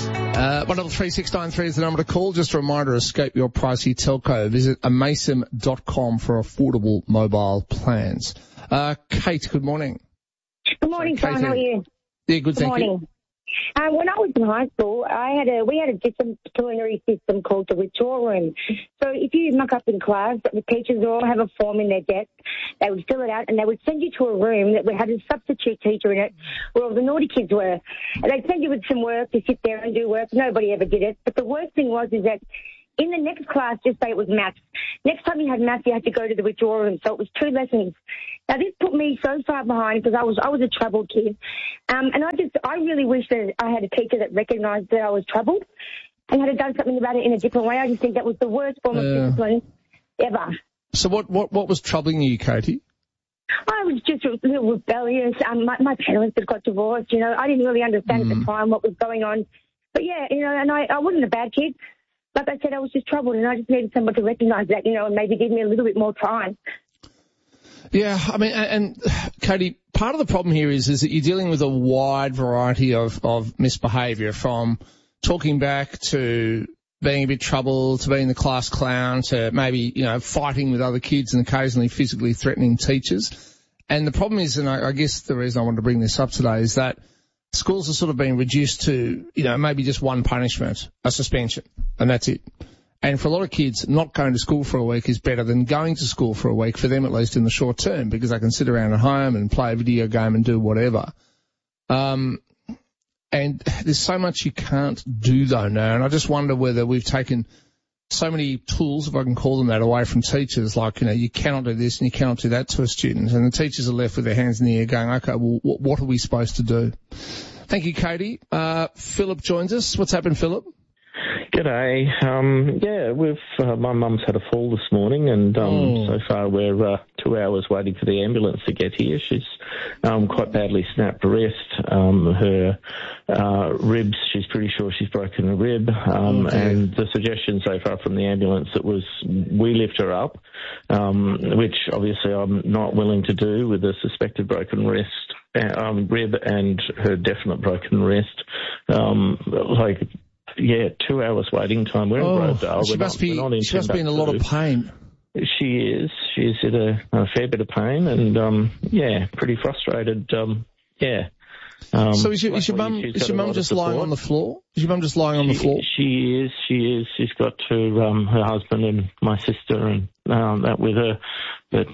133 is the number to call. Just a reminder, escape your pricey telco. Visit amasim.com for affordable mobile plans. Kate, good morning. Good morning, Tom. How are you? Yeah, good, thank you. When I was in high school, we had a disciplinary system called the withdrawal room. So if you muck up in class, the teachers would all have a form in their desk. They would fill it out and they would send you to a room that had a substitute teacher in it where all the naughty kids were. And they'd send you with some work to sit there and do work. Nobody ever did it. But the worst thing is that in the next class, just say it was maths. Next time you had maths, you had to go to the withdrawal room. So it was 2 lessons. Now, this put me so far behind because I was a troubled kid. And I really wish that I had a teacher that recognised that I was troubled and had done something about it in a different way. I just think that was the worst form of discipline ever. So what was troubling you, Katie? I was just a little rebellious. My parents had got divorced, you know. I didn't really understand at the time what was going on. But, yeah, you know, and I wasn't a bad kid. Like I said, I was just troubled, and I just needed someone to recognise that, you know, and maybe give me a little bit more time. Yeah, I mean, and Katie, part of the problem here is that you're dealing with a wide variety of misbehaviour, from talking back to being a bit troubled to being the class clown to maybe, you know, fighting with other kids and occasionally physically threatening teachers. And the problem is, and I guess the reason I wanted to bring this up today is that schools are sort of being reduced to, you know, maybe just one punishment, a suspension, and that's it. And for a lot of kids, not going to school for a week is better than going to school for a week, for them at least in the short term, because they can sit around at home and play a video game and do whatever. And there's so much you can't do though now, and I just wonder whether we've taken so many tools, if I can call them that, away from teachers, like, you know, you cannot do this and you cannot do that to a student, and the teachers are left with their hands in the air going, okay, well, what are we supposed to do? Thank you, Katie. Philip joins us. What's happened, Philip? G'day. My mum's had a fall this morning, and so far we're 2 hours waiting for the ambulance to get here. She's quite badly snapped a wrist. Her ribs, she's pretty sure she's broken a rib. And the suggestion so far from the ambulance was we lift her up, which obviously I'm not willing to do with a suspected broken wrist. Rib and her definite broken wrist. 2 hours waiting time. We're in Grovedale. She must be in a lot of pain. She is. She's in a fair bit of pain and, pretty frustrated. So is your mum just lying on the floor? Is your mum just lying on the floor? She is. She's got her husband and my sister and that with her. But,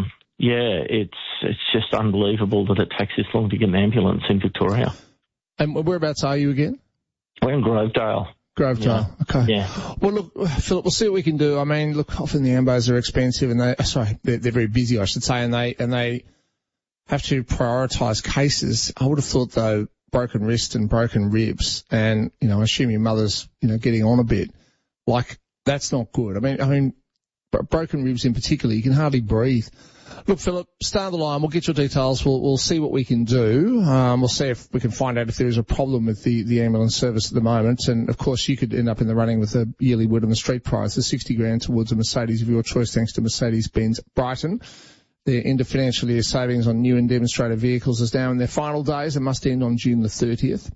it's just unbelievable that it takes this long to get an ambulance in Victoria. And whereabouts are you again? We're in Grovedale. Yeah. Okay. Yeah. Well, look, Philip, we'll see what we can do. I mean, look, often the ambos are expensive and they're very busy, I should say, and they have to prioritise cases. I would have thought, though, broken wrist and broken ribs and, you know, I assume your mother's, you know, getting on a bit. Like, that's not good. I mean, broken ribs in particular, you can hardly breathe. Look, Philip, stay on the line. We'll get your details. We'll see what we can do. We'll see if we can find out if there is a problem with the ambulance service at the moment. And, of course, you could end up in the running with a yearly Word on the Street prize, the $60,000 towards a Mercedes of your choice, thanks to Mercedes-Benz Brighton. Their end of financial year savings on new and demonstrator vehicles is now in their final days and must end on June the 30th.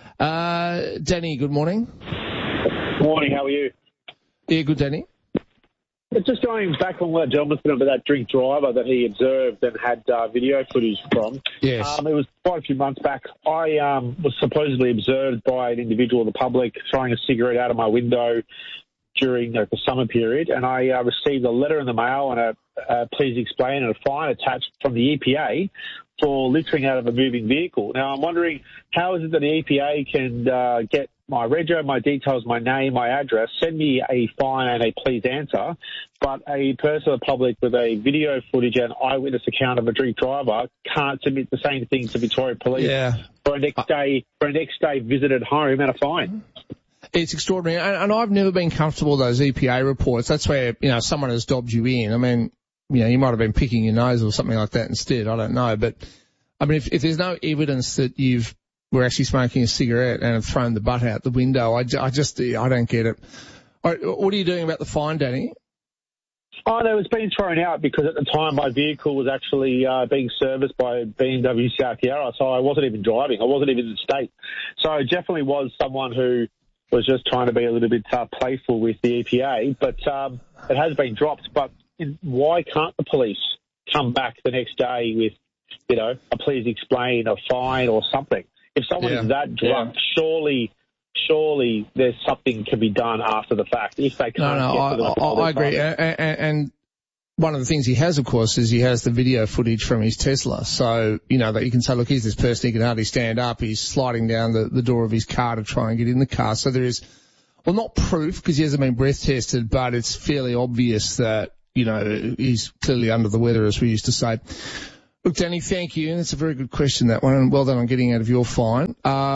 Danny, good morning. Morning, how are you? Yeah, good, Danny. It's just going back on what gentleman said about that drink driver that he observed and had video footage from. Yes. It was quite a few months back. I was supposedly observed by an individual in the public throwing a cigarette out of my window during the summer period, and I received a letter in the mail and a please explain and a fine attached from the EPA for littering out of a moving vehicle. Now, I'm wondering, how is it that the EPA can get my rego, my details, my name, my address, send me a fine and a please answer, but a person of the public with a video footage and eyewitness account of a drink driver can't submit the same thing to Victoria Police for a next day visit at home and a fine? It's extraordinary, and I've never been comfortable with those EPA reports. That's where, you know, someone has dobbed you in. I mean, you know, you might have been picking your nose or something like that instead. I don't know, but I mean, if there's no evidence that we're actually smoking a cigarette and have thrown the butt out the window, I don't get it. All right, what are you doing about the fine, Danny? Oh, no, it was being thrown out because at the time my vehicle was actually being serviced by BMW South Yarra, so I wasn't even driving. I wasn't even in the state. So it definitely was someone who was just trying to be a little bit playful with the EPA, but it has been dropped. But why can't the police come back the next day with, a please explain, a fine or something? If someone is that drunk, surely there's something can be done after the fact if they can't get to the I agree. And one of the things he has, of course, is he has the video footage from his Tesla. So, that you can say, look, here's this person, he can hardly stand up. He's sliding down the door of his car to try and get in the car. So there is, well, not proof because he hasn't been breath tested, but it's fairly obvious that, he's clearly under the weather, as we used to say. Look, Danny, thank you. And it's a very good question, that one. And well done on getting out of your fine.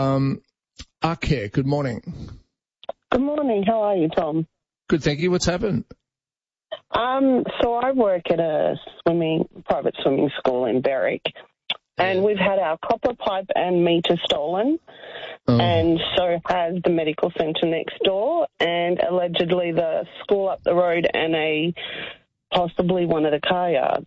Arcare, good morning. Good morning. How are you, Tom? Good, thank you. What's happened? So I work at a private swimming school in Berwick, and we've had our copper pipe and meter stolen, and so has the medical centre next door, and allegedly the school up the road and possibly one of the car yards.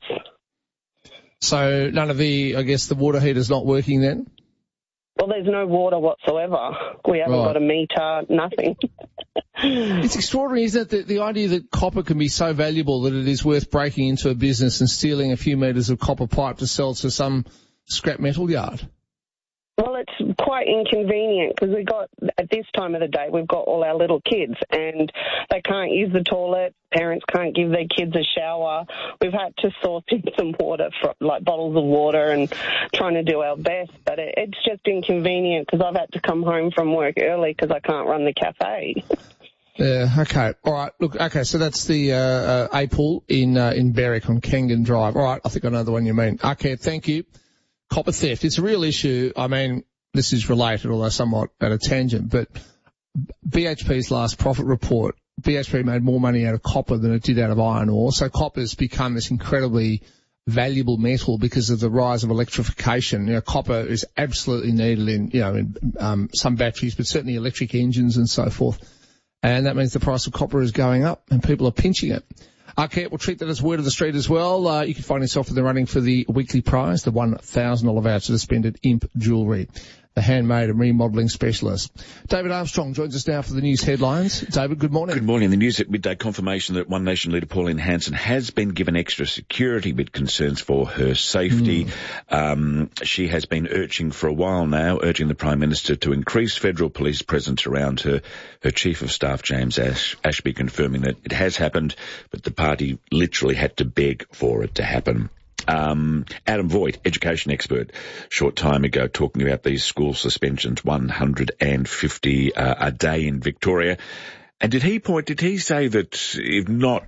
So none of the water heater's not working then? Well, there's no water whatsoever. We haven't got a meter, nothing. It's extraordinary, isn't it, the idea that copper can be so valuable that it is worth breaking into a business and stealing a few metres of copper pipe to sell to some scrap metal yard? Well, it's quite inconvenient because at this time of the day, we've got all our little kids and they can't use the toilet. Parents can't give their kids a shower. We've had to source in some water, like bottles of water, and trying to do our best. But it's just inconvenient because I've had to come home from work early because I can't run the cafe. Yeah, okay. All right. Look, okay, so that's the A-Pool in Berwick on Kangan Drive. All right, I think I know the one you mean. Okay, thank you. Copper theft. It's a real issue. I mean, this is related, although somewhat at a tangent, but BHP's last profit report, BHP made more money out of copper than it did out of iron ore. So copper's become this incredibly valuable metal because of the rise of electrification. Copper is absolutely needed in some batteries, but certainly electric engines and so forth. And that means the price of copper is going up and people are pinching it. Okay, we'll treat that as word of the street as well. You can find yourself in the running for the weekly prize, the $1,000 voucher to spend at Imp Jewellery, the handmade and remodelling specialist. David Armstrong joins us now for the news headlines. David, good morning. Good morning. The news at midday confirmation that One Nation leader Pauline Hanson has been given extra security with concerns for her safety. She has been urging for a while now, urging the Prime Minister to increase federal police presence around her. Her Chief of Staff, James Ashby, confirming that it has happened, but the party literally had to beg for it to happen. Adam Voigt, education expert, short time ago talking about these school suspensions, 150 a day in Victoria. And did he say that if not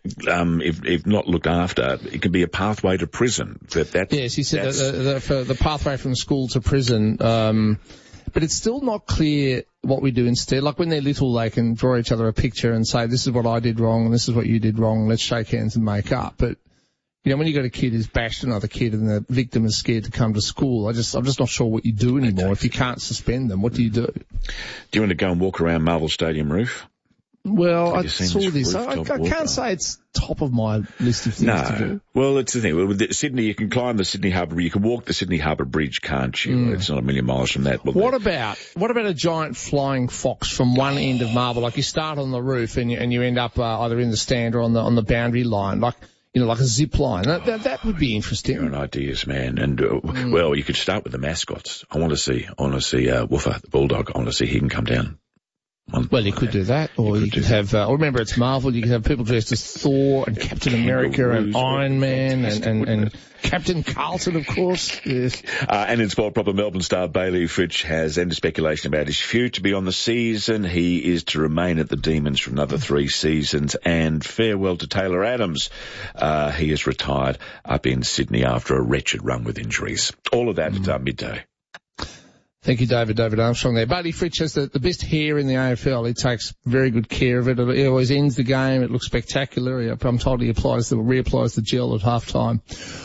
looked after, it could be a pathway to prison? Yes, he said that for the pathway from school to prison. But it's still not clear what we do instead. Like when they're little, they can draw each other a picture and say, this is what I did wrong and this is what you did wrong. Let's shake hands and make up. But when you've got a kid who's bashed another kid and the victim is scared to come to school, I'm just not sure what you do anymore. If you can't suspend them, what do you do? Do you want to go and walk around Marvel Stadium roof? Well, I saw this. I can't say it's top of my list of things to do. Well, it's the thing. With Sydney, you can climb the Sydney Harbour. You can walk the Sydney Harbour Bridge, can't you? It's not a million miles from that. What about a giant flying fox from one end of Marvel? Like you start on the roof and you end up either in the stand or on the boundary line, like a zip line. That would be interesting. You're an ideas man. And, well, you could start with the mascots. I want to see Woofer, the bulldog. I want to see he can come down. Well, you could do that, or you could have, remember it's Marvel, you could have people dressed as Thor and Captain America and Iron Man and Captain Carlton, of course. Yes. And in sport, proper Melbourne star Bailey Fritsch has ended speculation about his future beyond the season. He is to remain at the Demons for another 3 seasons, and farewell to Taylor Adams. He is retired up in Sydney after a wretched run with injuries. All of that at midday. Thank you, David Armstrong there. Bailey Fritsch has the best hair in the AFL. He takes very good care of it. He always ends the game. It looks spectacular. I'm told he reapplies the gel at half time.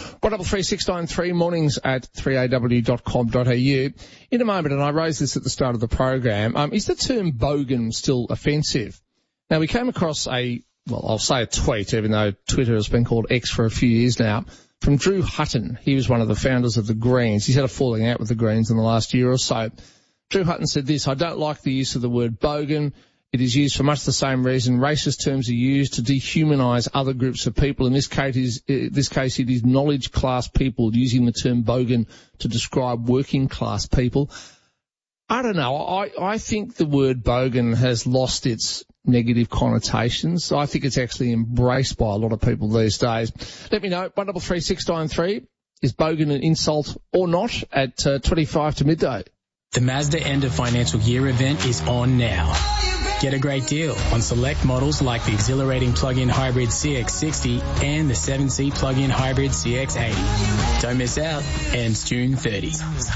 133693 mornings at 3aw.com.au. In a moment, and I raised this at the start of the program, is the term bogan still offensive? Now, we came across a well, I'll say a tweet, even though Twitter has been called X for a few years now, from Drew Hutton. He was one of the founders of the Greens. He's had a falling out with the Greens in the last year or so. Drew Hutton said this: "I don't like the use of the word bogan. It is used for much the same reason racist terms are used to dehumanise other groups of people. In this case, it is knowledge class people using the term bogan to describe working class people." I don't know. I think the word bogan has lost its negative connotations. I think it's actually embraced by a lot of people these days. Let me know. 133693. Is bogan an insult or not at 25 to midday? The Mazda End of Financial Year event is on now. Get a great deal on select models like the exhilarating plug-in hybrid CX-60 and the 7-seat plug-in hybrid CX-80. Don't miss out. Ends June 30.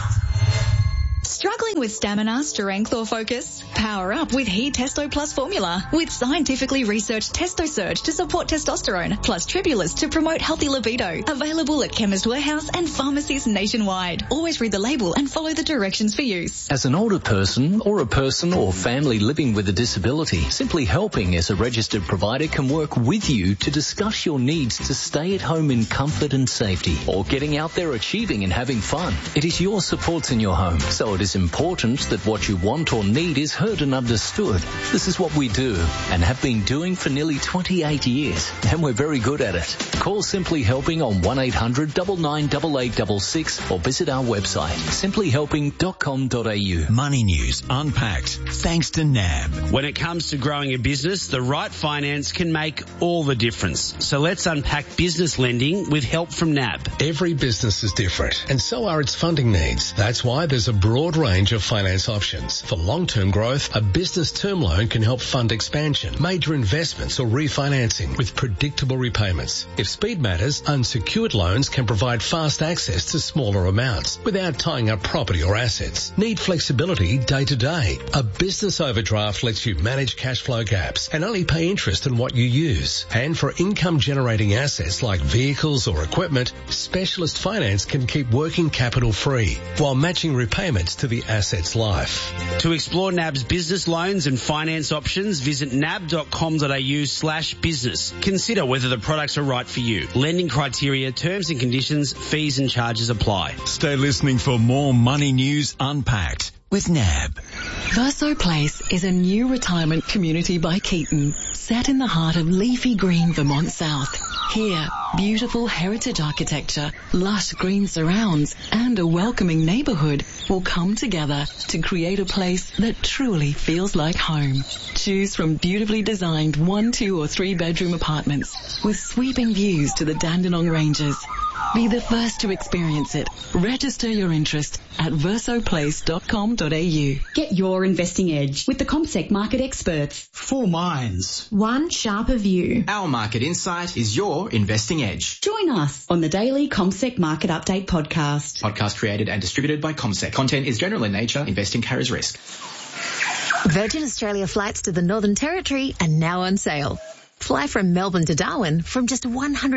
Struggling with stamina, strength or focus? Power up with He Testo Plus formula with scientifically researched Testo Surge to support testosterone plus Tribulus to promote healthy libido. Available at Chemist Warehouse and pharmacies nationwide. Always read the label and follow the directions for use. As an older person or family living with a disability, Simply Helping as a registered provider can work with you to discuss your needs to stay at home in comfort and safety, or getting out there achieving and having fun. It is your supports in your home, so it is important that what you want or need is heard and understood. This is what we do and have been doing for nearly 28 years, and we're very good at it. Call Simply Helping on 1-800-998866 or visit our website, simplyhelping.com.au. Money News Unpacked, thanks to NAB. When it comes to growing a business, the right finance can make all the difference. So let's unpack business lending with help from NAB. Every business is different, and so are its funding needs. That's why there's a broad range of finance options. For long-term growth, a business term loan can help fund expansion, major investments or refinancing with predictable repayments. If speed matters, unsecured loans can provide fast access to smaller amounts without tying up property or assets. Need flexibility day to day? A business overdraft lets you manage cash flow gaps and only pay interest on what you use. And for income generating assets like vehicles or equipment, specialist finance can keep working capital free while matching repayments to the asset's life. To explore NAB's business loans and finance options, visit nab.com.au/business. Consider whether the products are right for you. Lending criteria, terms and conditions, fees and charges apply. Stay listening for more Money News Unpacked with NAB. Verso Place is a new retirement community by Keaton, set in the heart of leafy green Vermont South. Here, beautiful heritage architecture, lush green surrounds, and a welcoming neighborhood will come together to create a place that truly feels like home. Choose from beautifully designed 1, 2 or 3 bedroom apartments with sweeping views to the Dandenong Ranges. Be the first to experience it. Register your interest at versoplace.com.au. Get your investing edge with the CommSec market experts. 4 minds. One sharper view. Our market insight is your investing edge. Join us on the daily CommSec Market Update podcast. Podcast created and distributed by CommSec. Content is general in nature. Investing carries risk. Virgin Australia flights to the Northern Territory are now on sale. Fly from Melbourne to Darwin from just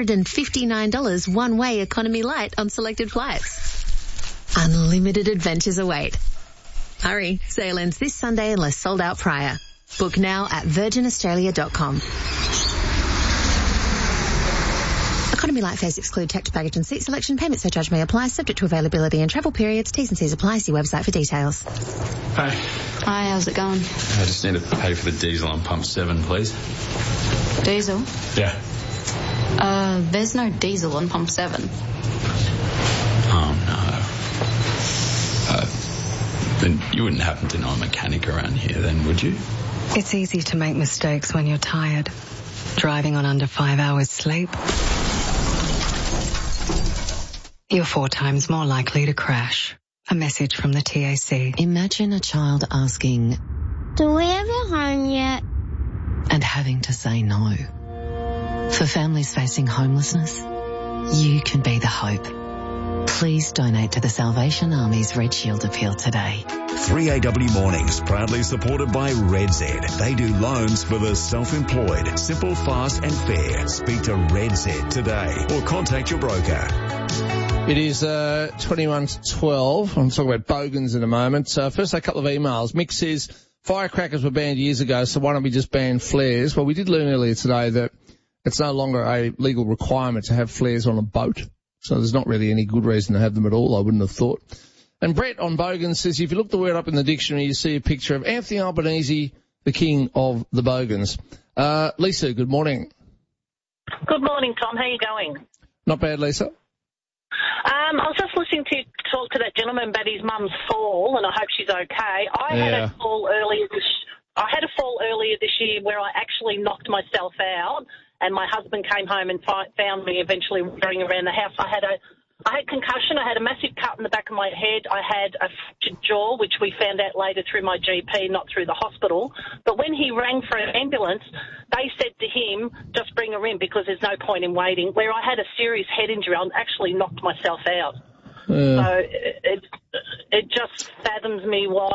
$159 one-way economy light on selected flights. Unlimited adventures await. Hurry, sale ends this Sunday unless sold out prior. Book now at virginaustralia.com. Economy light fares exclude checked baggage and seat selection. Payment surcharge may apply, subject to availability and travel periods. T's and C's apply. See website for details. Hi. Hi, how's it going? I just need to pay for the diesel on pump 7, please. Diesel? Yeah. There's no diesel on pump 7. Oh, no. Then you wouldn't happen to know a mechanic around here then, would you? It's easy to make mistakes when you're tired. Driving on under 5 hours sleep. You're 4 times more likely to crash. A message from the TAC. Imagine a child asking, "Do we have a home yet?" and having to say no. For families facing homelessness, you can be the hope. Please donate to the Salvation Army's Red Shield appeal today. 3AW Mornings, proudly supported by RedZ. They do loans for the self-employed. Simple, fast and fair. Speak to RedZ today or contact your broker. It is 21 to 12. I'm talking about bogans in a moment. First, a couple of emails. Mick says, firecrackers were banned years ago, so why don't we just ban flares? Well, we did learn earlier today that it's no longer a legal requirement to have flares on a boat. So there's not really any good reason to have them at all, I wouldn't have thought. And Brett on Bogans says, if you look the word up in the dictionary, you see a picture of Anthony Albanese, the king of the Bogans. Lisa, good morning. Good morning, Tom. How are you going? Not bad, Lisa. I was just listening to talk to that gentleman about his mum's fall, and I hope she's okay. I had a fall earlier this year where I actually knocked myself out, and my husband came home and found me eventually wandering around the house. I had concussion. I had a massive cut in the back of my head. I had a fractured jaw, which we found out later through my GP, not through the hospital. But when he rang for an ambulance, they said to him, just bring her in because there's no point in waiting. Where I had a serious head injury, I actually knocked myself out. So it just fathoms me why